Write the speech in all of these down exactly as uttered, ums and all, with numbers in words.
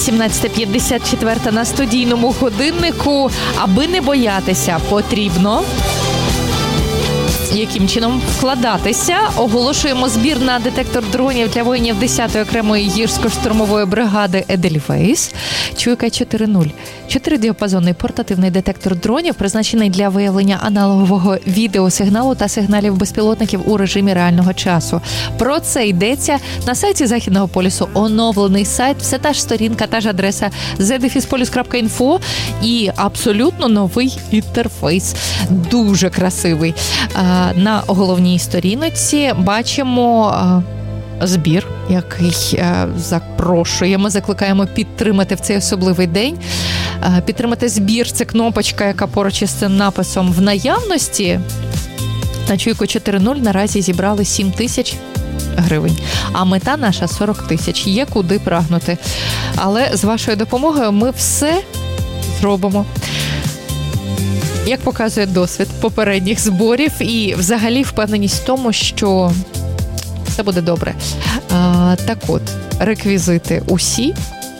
сімнадцята п'ятдесят чотири на студійному годиннику. Аби не боятися, потрібно... Яким чином вкладатися? Оголошуємо збір на детектор дронів для воїнів десятої окремої гірсько-штурмової бригади «Едельвейс». Чуйка чотири нуль. Чотиридіапазонний портативний детектор дронів, призначений для виявлення аналогового відеосигналу та сигналів безпілотників у режимі реального часу. Про це йдеться на сайті Західного полюсу. Оновлений сайт, все та ж сторінка, та ж адреса зет дефіс полюс крапка інфо і абсолютно новий інтерфейс. Дуже красивий. На головній сторінці бачимо збір, який запрошуємо, закликаємо підтримати в цей особливий день. Підтримати збір – це кнопочка, яка поруч із цим написом в наявності. На чуйку чотири нуль наразі зібрали сім тисяч гривень, а мета наша сорок тисяч. Є куди прагнути. Але з вашою допомогою ми все зробимо. Як показує досвід попередніх зборів і взагалі впевненість в тому, що все буде добре. А, так от, реквізити усі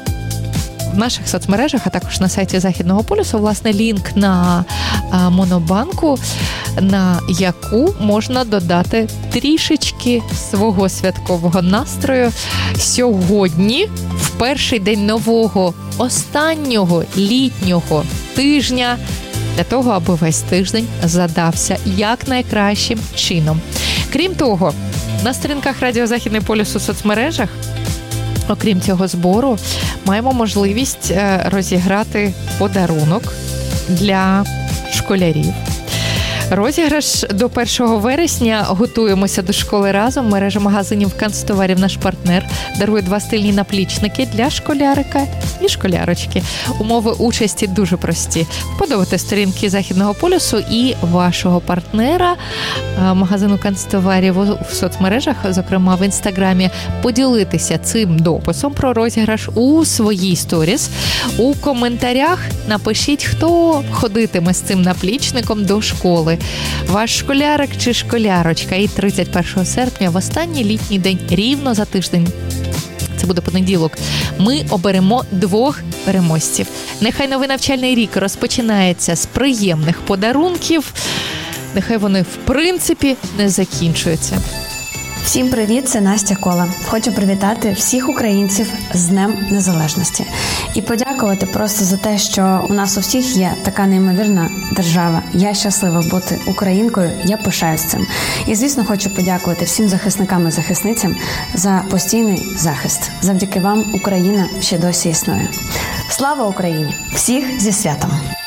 в наших соцмережах, а також на сайті Західного полюсу, власне, лінк на а, монобанку, на яку можна додати трішечки свого святкового настрою сьогодні, в перший день нового, останнього літнього тижня, для того, аби весь тиждень задався якнайкращим чином. Крім того, на сторінках Радіо Західний полюс у соцмережах, окрім цього збору, маємо можливість розіграти подарунок для школярів. Розіграш до першого вересня. Готуємося до школи разом. Мережа магазинів канцтоварів «Наш партнер» дарує два стильні наплічники для школярика і школярочки. Умови участі дуже прості. Вподобайте сторінки Західного полюсу і вашого партнера магазину канцтоварів в соцмережах, зокрема в Інстаграмі. Поділитися цим дописом про розіграш у своїй сторіс. У коментарях напишіть, хто ходитиме з цим наплічником до школи. Ваш школярик чи школярочка. І тридцять першого серпня, в останній літній день, рівно за тиждень, це буде понеділок, ми оберемо двох переможців. Нехай новий навчальний рік розпочинається з приємних подарунків. Нехай вони, в принципі, не закінчуються. Всім привіт, це Настя Кола. Хочу привітати всіх українців з Днем Незалежності. І подякувати просто за те, що у нас у всіх є така неймовірна держава. Я щаслива бути українкою, я пишаюсь цим. І, звісно, хочу подякувати всім захисникам і захисницям за постійний захист. Завдяки вам Україна ще досі існує. Слава Україні! Всіх зі святом!